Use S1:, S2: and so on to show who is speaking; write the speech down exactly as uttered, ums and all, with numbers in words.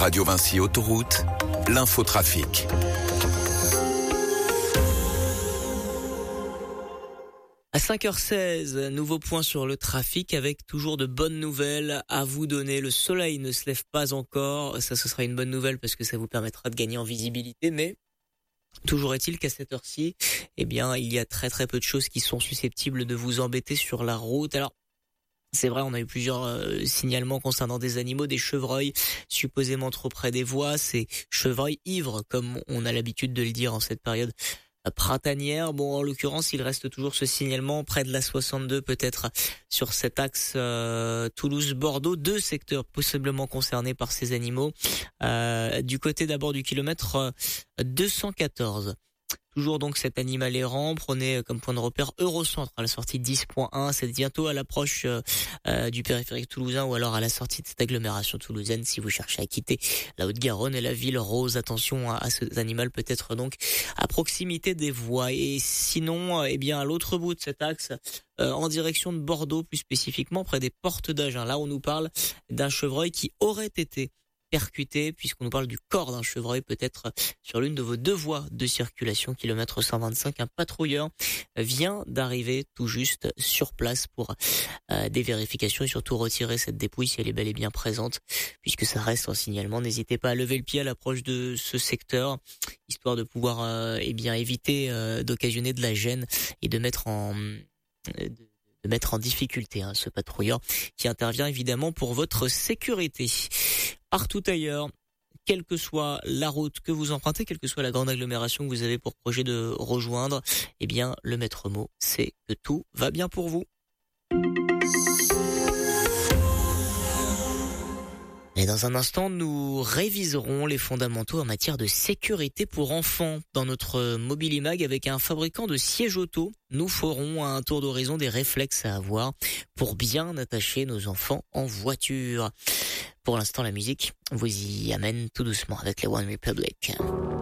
S1: Radio Vinci Autoroute, l'infotrafic.
S2: À cinq heures seize, nouveau point sur le trafic avec toujours de bonnes nouvelles à vous donner. Le soleil ne se lève pas encore. Ça, ce sera une bonne nouvelle parce que ça vous permettra de gagner en visibilité. Mais toujours est-il qu'à cette heure-ci, eh bien, il y a très très peu de choses qui sont susceptibles de vous embêter sur la route. Alors, c'est vrai, on a eu plusieurs euh, signalements concernant des animaux, des chevreuils supposément trop près des voies. Ces chevreuils ivres, comme on a l'habitude de le dire en cette période printanière. Bon, en l'occurrence, il reste toujours ce signalement près de la soixante-deux, peut-être sur cet axe euh, Toulouse-Bordeaux, deux secteurs possiblement concernés par ces animaux. Euh, du côté d'abord du kilomètre euh, deux cent quatorze. Toujours donc cet animal errant, prenez comme point de repère Eurocentre à la sortie dix point un, c'est bientôt à l'approche euh, euh, du périphérique toulousain ou alors à la sortie de cette agglomération toulousaine si vous cherchez à quitter la Haute-Garonne et la ville rose. Attention à, à cet animal peut-être donc à proximité des voies. Et sinon, euh, eh bien à l'autre bout de cet axe, euh, en direction de Bordeaux, plus spécifiquement près des portes d'Agen, là on nous parle d'un chevreuil qui aurait été percuté, puisqu'on nous parle du corps d'un chevreuil, peut-être sur l'une de vos deux voies de circulation, kilomètre cent vingt-cinq. Un patrouilleur vient d'arriver tout juste sur place pour euh, des vérifications et surtout retirer cette dépouille si elle est bel et bien présente, puisque ça reste un signalement. N'hésitez pas à lever le pied à l'approche de ce secteur, histoire de pouvoir euh, eh bien éviter euh, d'occasionner de la gêne et de mettre en euh, de, de mettre en difficulté hein, ce patrouilleur qui intervient évidemment pour votre sécurité. Partout ailleurs, quelle que soit la route que vous empruntez, quelle que soit la grande agglomération que vous avez pour projet de rejoindre, eh bien, le maître mot, c'est que tout va bien pour vous. Et dans un instant, nous réviserons les fondamentaux en matière de sécurité pour enfants. Dans notre Mobilimag, avec un fabricant de sièges auto, nous ferons un tour d'horizon des réflexes à avoir pour bien attacher nos enfants en voiture. Pour l'instant, la musique vous y amène tout doucement avec les One Republic.